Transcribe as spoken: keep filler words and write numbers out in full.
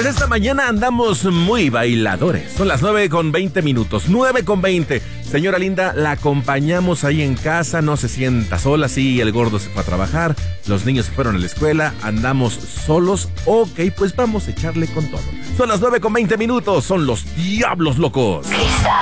Pues esta mañana andamos muy bailadores. Son las nueve con veinte minutos. nueve con veinte. Señora linda, la acompañamos ahí en casa. No se sienta sola. Sí, el gordo se fue a trabajar. Los niños se fueron a la escuela. Andamos solos. Ok, pues vamos a echarle con todo. Son las nueve con veinte minutos. Son los Diablos Locos. Cristal.